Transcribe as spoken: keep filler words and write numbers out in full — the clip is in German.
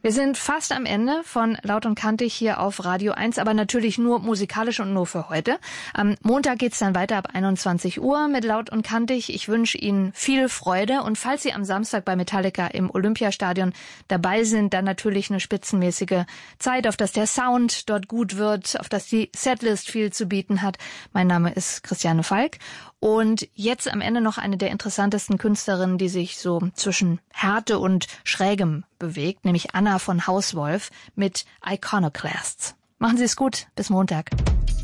Wir sind fast am Ende von Laut und Kantig hier auf Radio eins, aber natürlich nur musikalisch und nur für heute. Am Montag geht's dann weiter ab einundzwanzig Uhr mit Laut und Kantig. Ich wünsche Ihnen viel Freude und falls Sie am Samstag bei Metallica im Olympiastadion dabei sind, dann natürlich eine spitzenmäßige Zeit, auf dass der Sound dort gut wird, auf dass die Setlist viel zu bieten hat. Mein Name ist Christiane Falk. Und jetzt am Ende noch eine der interessantesten Künstlerinnen, die sich so zwischen Härte und Schrägem bewegt, nämlich Anna von Hauswolf mit Iconoclasts. Machen Sie es gut, bis Montag.